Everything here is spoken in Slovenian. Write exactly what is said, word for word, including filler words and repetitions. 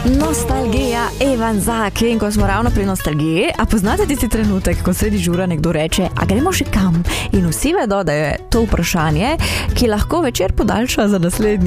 Nostalgija, Evan Zaki, in ko smo ravno pri nostalgiji, a poznate tisti trenutek, ko sredi žura nekdo reče, a gremo še kam? In vsi vedo, da je to vprašanje, ki lahko večer podaljša za naslednji.